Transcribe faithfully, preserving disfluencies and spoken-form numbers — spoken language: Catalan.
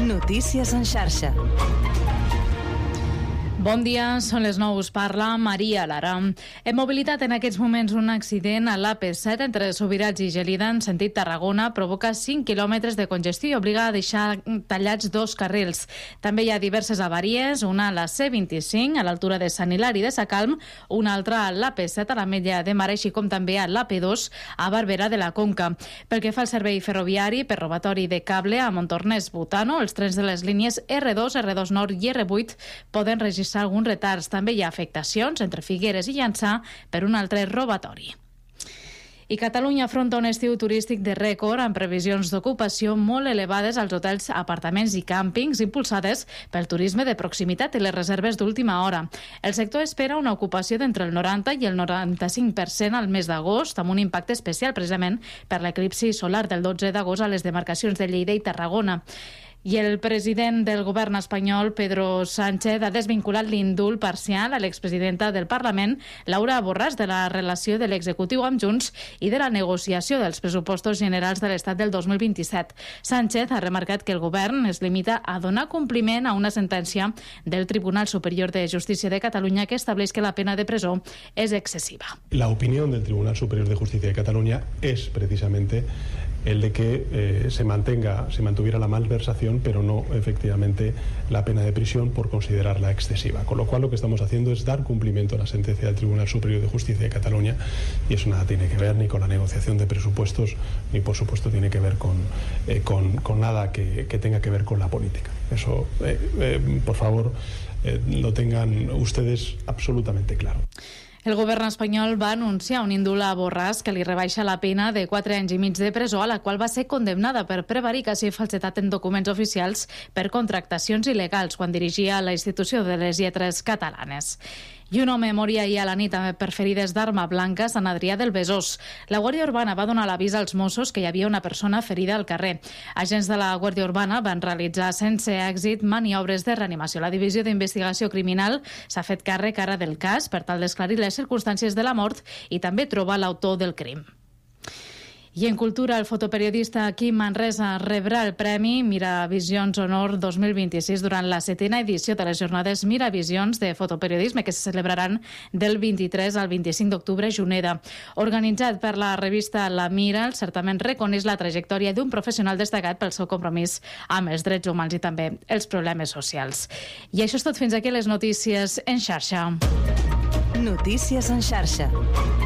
Notícies en xarxa. Bon dia, són les nou, us parla Maria Lara. Hem mobilitat en aquests moments un accident a l'A P set entre Subirats i Gelida en sentit Tarragona, provoca cinc quilòmetres de congestió i obliga a deixar tallats dos carrils. També hi ha diverses avaries, una a la C vint-i-cinc a l'altura de Sant Hilari de Sacalm, una altra a l'A P set a l'Ametlla de Mar, així com també a l'A P dos a Barberà de la Conca. Pel que fa al servei ferroviari, per robatori de cable a Montornès-Butano, els trens de les línies R dos, R dos Nord i R vuit poden registrar alguns retards. També hi ha afectacions entre Figueres i Llançà per un altre robatori. I Catalunya afronta un estiu turístic de rècord amb previsions d'ocupació molt elevades als hotels, apartaments i càmpings impulsades pel turisme de proximitat i les reserves d'última hora. El sector espera una ocupació d'entre el noranta i el noranta-cinc per cent al mes d'agost, amb un impacte especial precisament per l'eclipsi solar del dotze d'agost a les demarcacions de Lleida i Tarragona. I el president del govern espanyol, Pedro Sánchez, ha desvinculat l'indult parcial a l'expresidenta del Parlament, Laura Borràs, de la relació de l'executiu amb Junts i de la negociació dels pressupostos generals de l'Estat del dos mil vint-i-set. Sánchez ha remarcat que el govern es limita a donar compliment a una sentència del Tribunal Superior de Justícia de Catalunya que estableix que la pena de presó és excesiva. La opinión del Tribunal Superior de Justicia de Cataluña es precisamente el de que eh, se mantenga, se mantuviera la malversación, pero no efectivamente la pena de prisión por considerarla excesiva. Con lo cual lo que estamos haciendo es dar cumplimiento a la sentencia del Tribunal Superior de Justicia de Cataluña, y eso nada tiene que ver ni con la negociación de presupuestos, ni por supuesto tiene que ver con, eh, con, con nada que, que tenga que ver con la política. Eso, eh, eh, por favor, eh, lo tengan ustedes absolutamente claro. El govern espanyol va anunciar un indult a Borràs que li rebaixa la pena de quatre anys i mig de presó, a la qual va ser condemnada per prevaricació i falsetat en documents oficials per contractacions il·legals quan dirigia la institució de les lletres catalanes. I un home moria ahir a la nit per ferides d'arma blanca a Sant Adrià del Besòs. La Guàrdia Urbana va donar l'avís als Mossos que hi havia una persona ferida al carrer. Agents de la Guàrdia Urbana van realitzar sense èxit maniobres de reanimació. La Divisió d'Investigació Criminal s'ha fet càrrec ara del cas per tal d'esclarir les circumstàncies de la mort i també trobar l'autor del crim. I en cultura, el fotoperiodista Quim Manresa rebrà el Premi Miravisions Honor dos mil vint-i-sis durant la setena edició de les jornades Miravisions de fotoperiodisme que se celebraran del vint-i-tres al vint-i-cinc d'octubre a Juneda. Organitzat per la revista La Mira, el certament reconeix la trajectòria d'un professional destacat pel seu compromís amb els drets humans i també els problemes socials. I això és tot, fins aquí les notícies en xarxa. Notícies en xarxa.